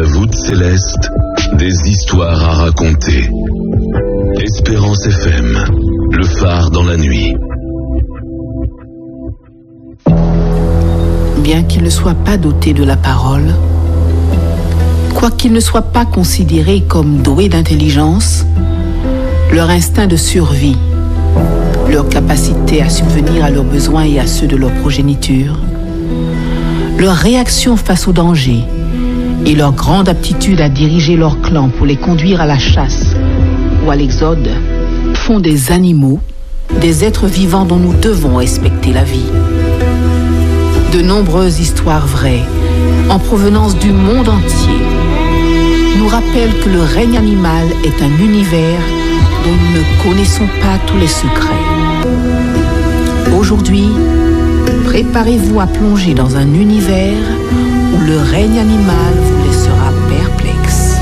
Voûte céleste, des histoires à raconter. Espérance FM, le phare dans la nuit. Bien qu'ils ne soient pas dotés de la parole, quoiqu'ils ne soient pas considérés comme doués d'intelligence, leur instinct de survie, leur capacité à subvenir à leurs besoins et à ceux de leur progéniture, leur réaction face au danger et leur grande aptitude à diriger leur clan pour les conduire à la chasse ou à l'exode font des animaux, des êtres vivants dont nous devons respecter la vie. De nombreuses histoires vraies, en provenance du monde entier, nous rappellent que le règne animal est un univers dont nous ne connaissons pas tous les secrets. Aujourd'hui, préparez-vous à plonger dans un univers où le règne animal vous laissera perplexe.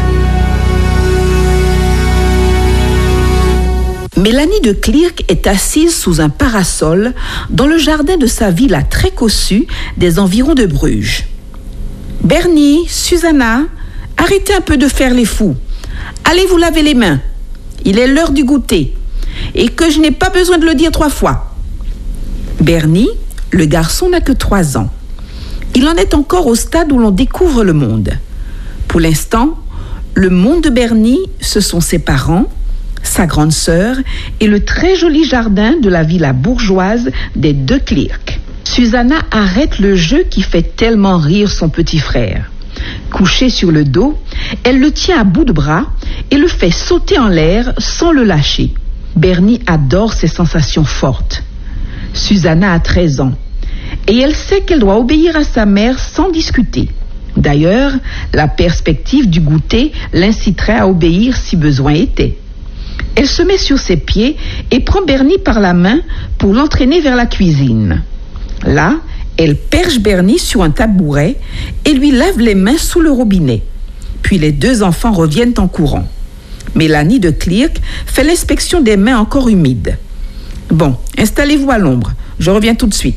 Mélanie de Clercq est assise sous un parasol dans le jardin de sa villa très cossue des environs de Bruges. « Bernie, Susanna, arrêtez un peu de faire les fous. Allez vous laver les mains. Il est l'heure du goûter. Et que je n'ai pas besoin de le dire 3 fois. » Bernie, le garçon n'a que 3 ans. Il en est encore au stade où l'on découvre le monde. Pour l'instant, le monde de Bernie, ce sont ses parents, sa grande sœur et le très joli jardin de la villa bourgeoise des de Clercq. Susanna arrête le jeu qui fait tellement rire son petit frère. Couchée sur le dos, elle le tient à bout de bras et le fait sauter en l'air sans le lâcher. Bernie adore ces sensations fortes. Susanna a 13 ans et elle sait qu'elle doit obéir à sa mère sans discuter. D'ailleurs, la perspective du goûter l'inciterait à obéir si besoin était. Elle se met sur ses pieds et prend Bernie par la main pour l'entraîner vers la cuisine. Là, elle perche Bernie sur un tabouret et lui lave les mains sous le robinet. Puis les 2 enfants reviennent en courant. Mélanie de Clercq fait l'inspection des mains encore humides. « Bon, installez-vous à l'ombre, je reviens tout de suite. »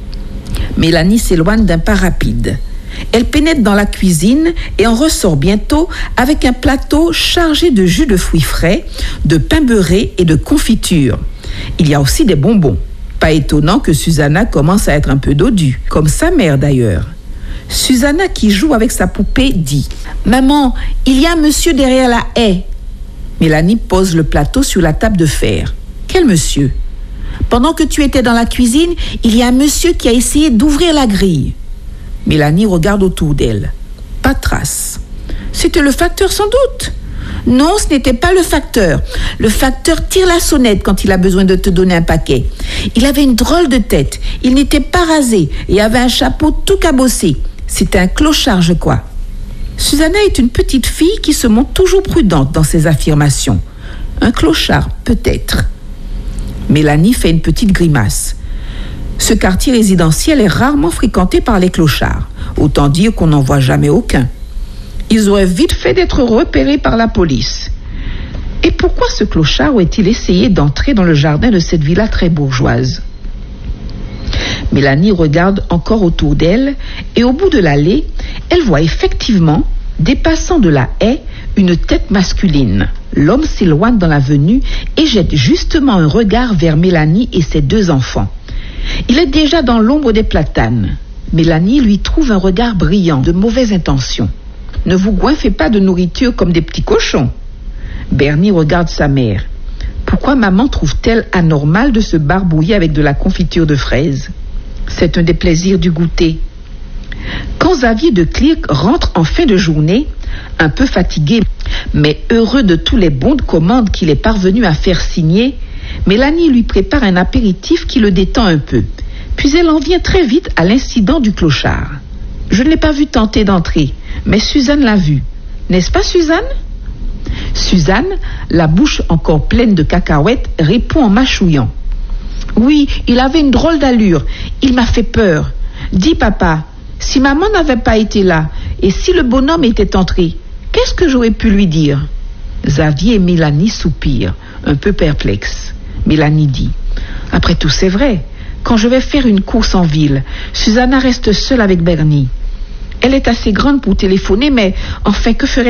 Mélanie s'éloigne d'un pas rapide. Elle pénètre dans la cuisine et en ressort bientôt avec un plateau chargé de jus de fruits frais, de pain beurré et de confiture. Il y a aussi des bonbons. Pas étonnant que Susanna commence à être un peu dodue, comme sa mère d'ailleurs. Susanna, qui joue avec sa poupée, dit « Maman, il y a un monsieur derrière la haie. » Mélanie pose le plateau sur la table de fer. « Quel monsieur ? » « Pendant que tu étais dans la cuisine, il y a un monsieur qui a essayé d'ouvrir la grille. » Mélanie regarde autour d'elle. Pas de trace. « C'était le facteur sans doute. » »« Non, ce n'était pas le facteur. Le facteur tire la sonnette quand il a besoin de te donner un paquet. Il avait une drôle de tête. Il n'était pas rasé et avait un chapeau tout cabossé. C'était un clochard, je crois. » Susanna est une petite fille qui se montre toujours prudente dans ses affirmations. Un clochard, peut-être. Mélanie fait une petite grimace. Ce quartier résidentiel est rarement fréquenté par les clochards. Autant dire qu'on n'en voit jamais aucun. Ils auraient vite fait d'être repérés par la police. Et pourquoi ce clochard aurait-il essayé d'entrer dans le jardin de cette villa très bourgeoise ? Mélanie regarde encore autour d'elle et au bout de l'allée, elle voit effectivement, dépassant de la haie, une tête masculine. L'homme s'éloigne dans l'avenue et jette justement un regard vers Mélanie et ses 2 enfants. Il est déjà dans l'ombre des platanes. Mélanie lui trouve un regard brillant, de mauvaise intention. « Ne vous goinfrez pas de nourriture comme des petits cochons. » Bernie regarde sa mère. Pourquoi maman trouve-t-elle anormal de se barbouiller avec de la confiture de fraises ? C'est un des plaisirs du goûter. Quand Xavier de Clercq rentre en fin de journée, un peu fatigué, mais heureux de tous les bons de commande qu'il est parvenu à faire signer, Mélanie lui prépare un apéritif qui le détend un peu. Puis elle en vient très vite à l'incident du clochard. Je ne l'ai pas vu tenter d'entrer, mais Suzanne l'a vu. N'est-ce pas, Suzanne ? Suzanne, la bouche encore pleine de cacahuètes, répond en mâchouillant. « Oui, il avait une drôle d'allure. Il m'a fait peur. Dis, papa, si maman n'avait pas été là, et si le bonhomme était entré, qu'est-ce que j'aurais pu lui dire ?» Xavier et Mélanie soupirent, un peu perplexes. Mélanie dit « Après tout, c'est vrai. Quand je vais faire une course en ville, Susanna reste seule avec Bernie. Elle est assez grande pour téléphoner, mais enfin, que ferait